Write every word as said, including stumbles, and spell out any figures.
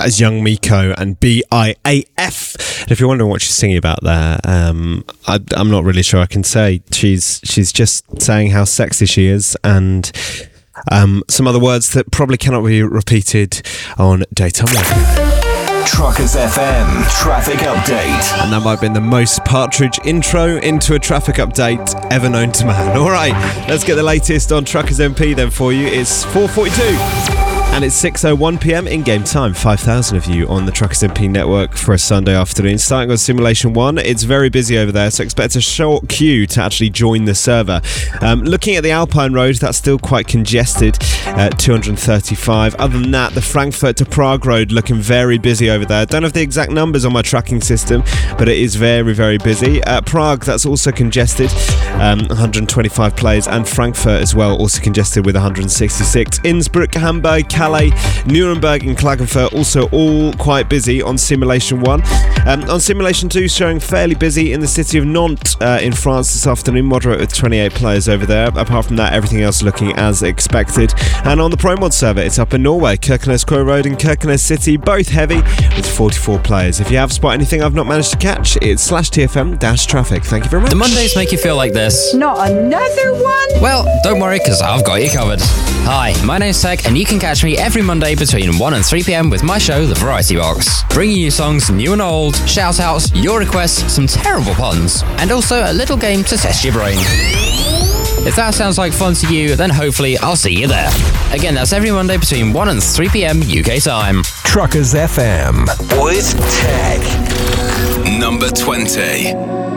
is Young Miko and B I A F. And if you're wondering what she's singing about there, um, I, I'm not really sure I can say. She's she's just saying how sexy she is, and um, some other words that probably cannot be repeated on Daytime Radio. Truckers F M traffic update. And that might have been the most Partridge intro into a traffic update ever known to man. All right, let's get the latest on Truckers M P then for you. It's four forty-two. And it's six oh one p.m. in-game time. five thousand of you on the Truckers M P network for a Sunday afternoon. Starting on Simulation one, it's very busy over there, so expect a short queue to actually join the server. Um, looking at the Alpine Road, that's still quite congested, uh, two hundred thirty-five. Other than that, the Frankfurt to Prague Road looking very busy over there. Don't have the exact numbers on my tracking system, but it is very, very busy. Uh, Prague, that's also congested, um, one hundred twenty-five players, and Frankfurt as well, also congested with one hundred sixty-six. Innsbruck, Hamburg, Calais, Nuremberg and Klagenfurt also all quite busy on Simulation one. Um, on Simulation two, showing fairly busy in the city of Nantes uh, in France this afternoon, moderate with twenty-eight players over there. Apart from that, everything else looking as expected. And on the ProMod server, it's up in Norway, Kirkenes Crow Road and Kirkenes City, both heavy with forty-four players. If you have spotted anything I've not managed to catch, it's slash T F M dash traffic. Thank you very much. Do Mondays make you feel like this? Not another one? Well, don't worry, because I've got you covered. Hi, my name's Tech, and you can catch me every Monday between one and three p.m. with my show, The Variety Box. Bringing you songs new and old, shout-outs, your requests, some terrible puns, and also a little game to test your brain. If that sounds like fun to you, then hopefully I'll see you there. Again, that's every Monday between one and three p.m. U K time. Truckers F M with Tech. Number twenty.